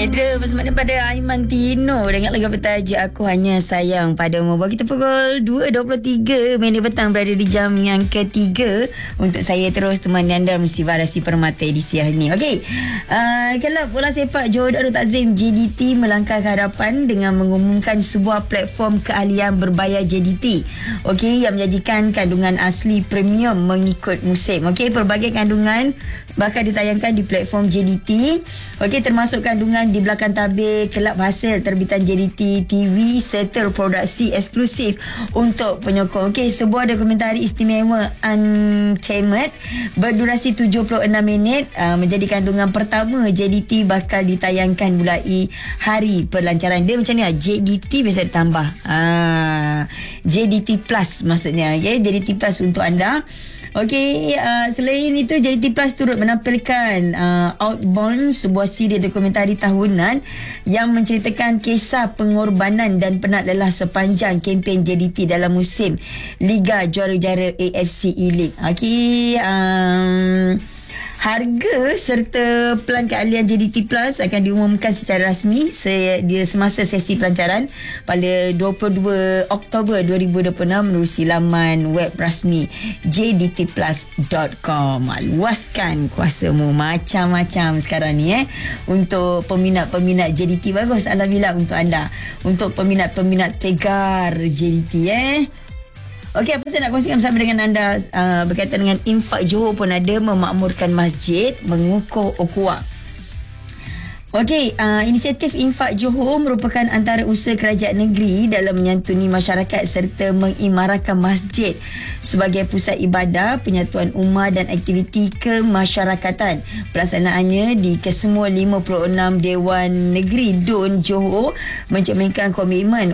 Itu bersama pada Aiman Tino dengan lagu bertajuk Aku Hanya Sayang Padamu. Bagi kita pukul 2.23 minit petang berada di jam yang ketiga untuk saya terus temani anda Musibah Rahsia Permata edisi hari ini. Okey, kalau bola sepak Johor Darul Takzim JDT melangkah ke hadapan dengan mengumumkan sebuah platform keahlian berbayar JDT. Okey, yang menyajikan kandungan asli premium mengikut musim. Okey, pelbagai kandungan bakal ditayangkan di platform JDT. Okey, termasuk kandungan di belakang tabir, kelab hasil terbitan JDT TV serta produksi eksklusif untuk penyokong. Okey, sebuah dokumentari istimewa Untamed berdurasi 76 minit menjadi kandungan pertama JDT bakal ditayangkan mulai hari pelancaran. Dia macam ni lah, JDT biasa ditambah JDT Plus maksudnya. Okay, JDT Plus untuk anda. Okey, selain itu JDT Plus turut menampilkan Outbound, sebuah siri dokumentari tahunan yang menceritakan kisah pengorbanan dan penat lelah sepanjang kempen JDT dalam musim Liga Juara-Jara AFC E-League. Okey, harga serta pelan keahlian JDT Plus akan diumumkan secara rasmi semasa sesi pelancaran pada 22 Oktober 2026 menerusi laman web rasmi jdtplus.com. Luaskan kuasamu macam-macam sekarang ni untuk peminat-peminat JDT. Bagus, alhamdulillah untuk anda, untuk peminat-peminat tegar JDT. Okey, apa saya nak kongsikan bersama dengan anda berkaitan dengan infak Johor pun ada memakmurkan masjid mengukuh ukhuwah. Okey, inisiatif infak Johor merupakan antara usaha kerajaan negeri dalam menyantuni masyarakat serta mengimarahkan masjid sebagai pusat ibadah, penyatuan ummah dan aktiviti kemasyarakatan. Pelaksanaannya di kesemua 56 Dewan Negeri DUN Johor mencerminkan komitmen